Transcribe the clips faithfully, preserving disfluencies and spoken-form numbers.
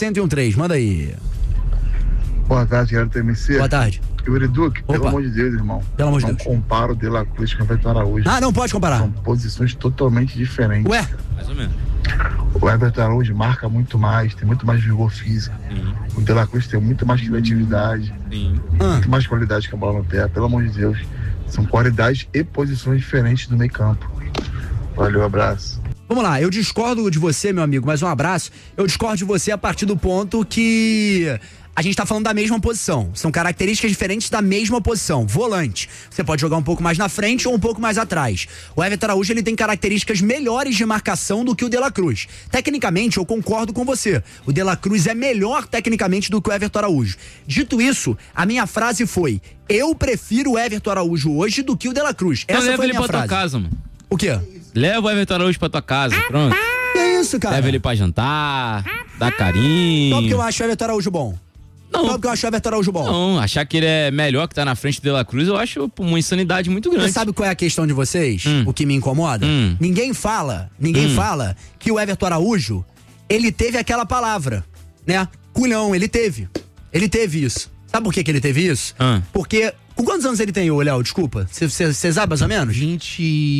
cento e um ponto três, manda aí. Boa tarde, galera do T M C. Boa tarde. Yuri Duque, pelo amor de Deus, irmão. Pelo amor de não Deus. Não compara o De La Cruz com o Everton Araújo. Ah, não pode comparar. São posições totalmente diferentes. Ué? Mais ou menos. O Everton Araújo marca muito mais, tem muito mais vigor físico. Sim. O De La Cruz tem muito mais criatividade. Sim. Muito mais qualidade que a bola no pé, pelo amor de Deus. São qualidades e posições diferentes do meio campo. Valeu, abraço. Vamos lá, eu discordo de você, meu amigo, mas um abraço. Eu discordo de você a partir do ponto que a gente tá falando da mesma posição. São características diferentes da mesma posição. Volante. Você pode jogar um pouco mais na frente ou um pouco mais atrás. O Everton Araújo, ele tem características melhores de marcação do que o De La Cruz. Tecnicamente, eu concordo com você. O De La Cruz é melhor tecnicamente do que o Everton Araújo. Dito isso, a minha frase foi: eu prefiro o Everton Araújo hoje do que o De La Cruz. Então Essa leva foi a ele minha pra frase. tua casa, mano. O quê? Leva o Everton Araújo pra tua casa, pronto. Que é isso, cara? Leva ele pra jantar, dá carinho. Só porque eu acho o Everton Araújo bom. Não. Só porque eu acho o Everton Araújo bom. Não, achar que ele é melhor que tá na frente do De La Cruz, eu acho uma insanidade muito grande. Você sabe qual é a questão de vocês? Hum. O que me incomoda? Hum. Ninguém fala, ninguém Hum. fala que o Everton Araújo, ele teve aquela palavra, né? Culhão, ele teve. Ele teve isso. Sabe por que que ele teve isso? Hum. Porque... Com quantos anos ele tem, ô Léo? Desculpa. Você sabe mais ou menos? vinte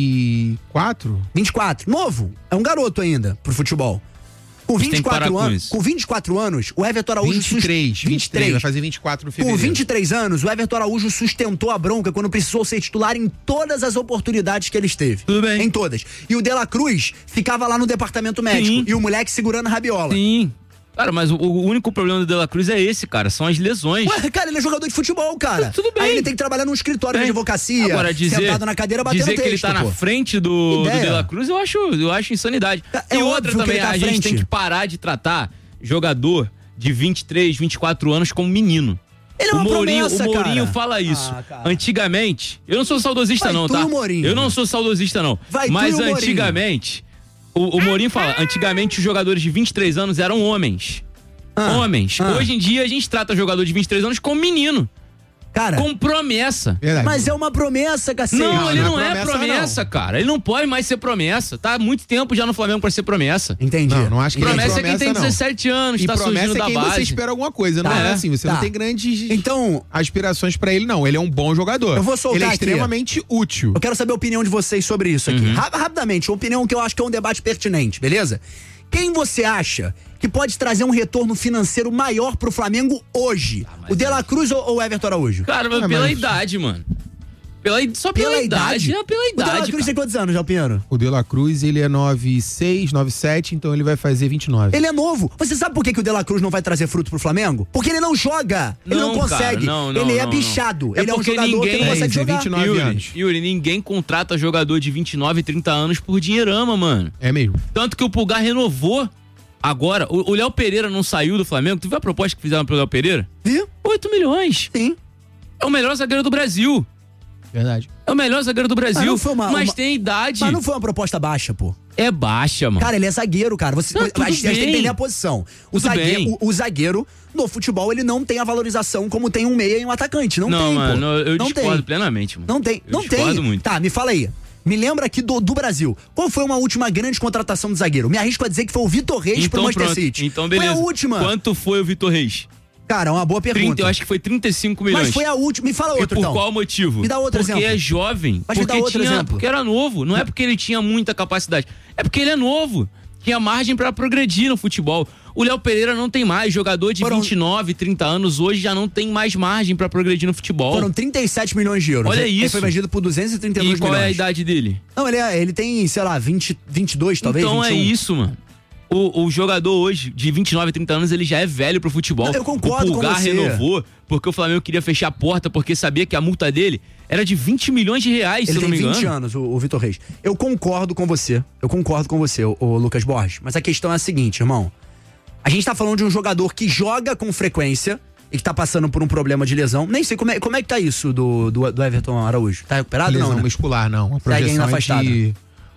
e quatro? vinte e quatro. Novo. É um garoto ainda pro futebol. Com Mas tem que parar vinte e quatro com anos, isso. com vinte e quatro anos, o Everton Araújo... vinte e três, sust- vinte e três, vai fazer vinte e quatro no Com fevereiro. vinte e três anos, o Everton Araújo sustentou a bronca quando precisou ser titular em todas as oportunidades que ele esteve. Tudo bem. Em todas. E o De La Cruz ficava lá no departamento médico. Sim. E o moleque segurando a rabiola. Sim. Cara, mas o, o único problema do De La Cruz é esse, cara. São as lesões. Ué, cara, ele é jogador de futebol, cara. Tudo bem. Aí ele tem que trabalhar num escritório Bem, de advocacia, Agora, dizer, sentado na cadeira batendo dizer texto, que ele tá pô. na frente do, do Ideia. De La Cruz, eu acho, eu acho insanidade. É e óbvio outra que também, ele tá à a gente frente. tem que parar de tratar jogador de vinte e três, vinte e quatro anos como menino. Ele é o uma Mourinho, promessa, o Mourinho cara. fala isso. Ah, cara. Antigamente, eu não sou saudosista Vai não, tu tá? e o Mourinho. Eu não sou saudosista não. Vai tu Mas e o Mourinho. antigamente, o, o Mourinho fala, antigamente os jogadores de vinte e três anos eram homens. Ah, Homens. ah. Hoje em dia a gente trata jogador de vinte e três anos como menino. Cara, Com promessa. Verdade. mas é uma promessa, cacete. Não, Não, ele não não, é é promessa, promessa, não. cara. Ele não pode mais ser promessa. Tá há muito tempo já no Flamengo pra ser promessa. Entendi. Não, não acho que Entendi. Promessa, é quem tem não. dezessete anos, E tá promessa surgindo é da quem base. você espera alguma coisa, não Tá. é assim, você Tá. não tem grandes Então, aspirações pra ele, não. Ele é um bom jogador. Eu vou soltar Ele é aqui. extremamente útil. eu quero saber a opinião de vocês sobre isso aqui. Uhum. Ra- rapidamente, uma opinião que eu acho que é um debate pertinente, beleza? Quem você acha que pode trazer um retorno financeiro maior pro Flamengo hoje? mas o De é- La Cruz ou ou o Everton Araújo? Cara, mas Ah, pela mas- idade, mano. Pela, só pela, Pela idade. idade? É pela O De La idade, Cruz tem cara. quantos anos, Jalpiano? O De La Cruz, ele é nove seis, nove sete, então ele vai fazer vinte e nove. Ele é novo. Você sabe por que, que o De La Cruz não vai trazer fruto pro Flamengo? Porque ele não joga. Ele não, Não, consegue. cara, não, não, ele é não, bichado. não. É ele é um porque jogador que ninguém- não consegue É isso, é jogar. vinte e nove Yuri, anos. Yuri, ninguém contrata jogador de vinte e nove, trinta anos por dinheirama, mano. É mesmo. Tanto que o Pulgar renovou agora. O o Léo Pereira não saiu do Flamengo. Tu viu a proposta que fizeram pro Léo Pereira? Viu? oito milhões. Sim. É o melhor zagueiro do Brasil. Verdade. É o melhor zagueiro do Brasil. Mas não foi uma- mas uma- tem idade. Mas não foi uma proposta baixa, pô. É baixa, mano. Cara, ele é zagueiro, cara. Você, Não, a tudo gente tem que bem. entender a posição. O Tudo zagueiro, bem. o, o zagueiro, no futebol, ele não tem a valorização como tem um meia e um atacante. Não, não, tem, mano, pô. eu não discordo tem. plenamente, mano. Não tem. Eu não discordo tem. muito. Tá, me fala aí. Me lembra aqui do, do Brasil. Qual foi uma última grande contratação de zagueiro? Me arrisco a dizer que foi o Vitor Reis pro Então Manchester pronto. City. Então beleza. Foi a última. Quanto foi o Vitor Reis? Cara, uma boa pergunta. trinta, eu acho que foi trinta e cinco milhões. Mas foi a última. Me fala E outro, por então. qual motivo? Me dá outro porque exemplo. é jovem. Mas me porque dá outro tinha, exemplo. Porque era novo. Não é porque ele tinha muita capacidade. É porque ele é novo. Tinha margem pra progredir no futebol. O Léo Pereira não tem mais. Jogador de Foram- vinte e nove, trinta anos hoje já não tem mais margem pra progredir no futebol. Foram trinta e sete milhões de euros. Olha Ele isso. foi vendido por duzentos e trinta e dois E qual milhões. é a idade dele? Não, ele, é, ele tem, sei lá, vinte, vinte e dois, talvez, então vinte e um. é isso, mano. O, o jogador hoje, de vinte e nove, trinta anos, ele já é velho pro futebol. Eu concordo o Pulgar com você. renovou porque o Flamengo queria fechar a porta porque sabia que a multa dele era de vinte milhões de reais, se Ele eu não tem me engano. vinte anos, o, o Vitor Reis. Eu concordo com você. Eu concordo com você, o, o Lucas Borges. Mas a questão é a seguinte, irmão. A gente tá falando de um jogador que joga com frequência e que tá passando por um problema de lesão. Nem sei como é, como é que tá isso do, do, do Everton Araújo. Tá recuperado? Lesão Não, né? muscular, não. A Segue ainda projeção é afastado. de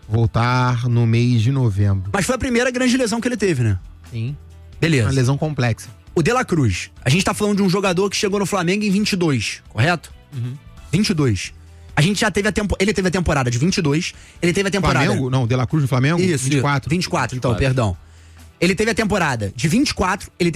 voltar no mês de novembro. Mas foi a primeira grande lesão que ele teve, né? Sim. Beleza. Uma lesão complexa. O De La Cruz. A gente tá falando de um jogador que chegou no Flamengo em vinte e dois, correto? Uhum. vinte e dois. A gente já teve a tempo... Ele teve a temporada de vinte e dois. Ele teve a temporada... Flamengo? Não, De La Cruz do Flamengo? Isso, vinte e quatro. vinte e quatro, então, perdão. Ele teve a temporada de vinte e quatro, ele